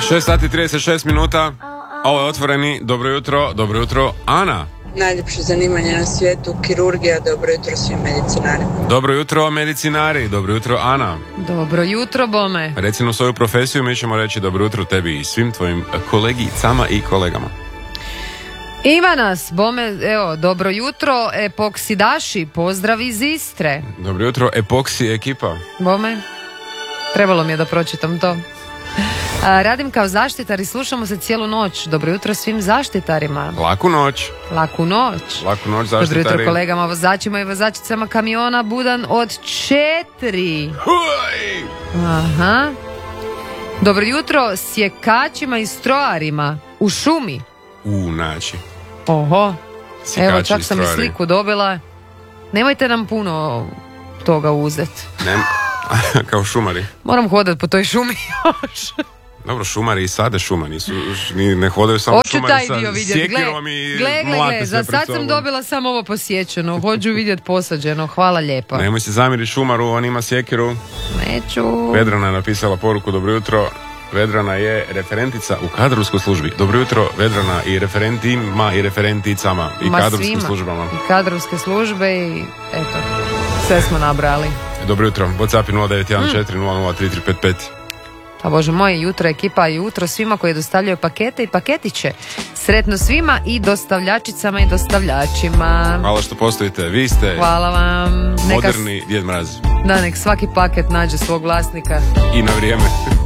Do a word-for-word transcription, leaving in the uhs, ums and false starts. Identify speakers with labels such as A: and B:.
A: šest sati trideset šest minuta. Ovo je Otvoreni. Dobro jutro, dobro jutro, Ana.
B: Najljepše zanimanje na svijetu, kirurgija. Dobro jutro svim medicinarima.
A: Dobro jutro, medicinari. Dobro jutro, Ana.
C: Dobro jutro, bome.
A: Reci nam svoju profesiju, mi ćemo reći dobro jutro tebi i svim tvojim kolegicama i kolegama.
C: Ima nas, bome, evo, dobro jutro, epoksidaši, pozdrav iz Istre.
A: Dobro jutro, epoksi ekipa.
C: Bome, trebalo mi je da pročitam to. A, radim kao zaštitar i slušamo se cijelu noć. Dobro jutro svim zaštitarima.
A: Laku noć.
C: Laku noć.
A: Laku noć, zaštitari.
C: Dobro jutro kolegama, vozačima i vozačicama kamiona Budan od četiri.
A: Huj!
C: Aha. Dobro jutro sjekačima i strojarima u šumi.
A: U, naći.
C: Oho.
A: Sjekači
C: Evo, čak
A: i
C: sam i
A: strojari.
C: sliku dobila. Nemojte nam puno toga uzeti.
A: Ne, kao šumari.
C: Moram hodat po toj šumi još.
A: Dobro, šumari i sade šuma, nisu, ni, ne hodaju samo
C: Hoću
A: šumari
C: taj
A: sa
C: dio vidjeti. Gle,
A: sjekirom i
C: gle, gle,
A: mlate
C: gle.
A: sve
C: Za
A: pred
C: sad sam
A: sobom.
C: dobila samo ovo posjećeno. Hoću vidjeti posađeno. Hvala lijepa.
A: Nemoj se zamiriti šumaru, on ima sjekiru.
C: Neću.
A: Vedrana je napisala poruku, dobro jutro. Vedrana je referentica u kadrovskoj službi. Dobro jutro, Vedrana, i referentima i referenticama i
C: Ma
A: kadrovskim
C: svima.
A: službama.
C: I kadrovske službe i eto, sve smo nabrali.
A: Dobro jutro, WhatsApp nula devet jedan četiri nula nula tri tri pet pet.
C: Pa Bože moj, jutro ekipa i jutro svima koji dostavljaju pakete i paketiće. Sretno svima i dostavljačicama i dostavljačima.
A: Hvala što postojite, vi ste
C: Hvala vam. Neka,
A: moderni Djed Mraz.
C: da, nek svaki paket nađe svog vlasnika.
A: I na vrijeme.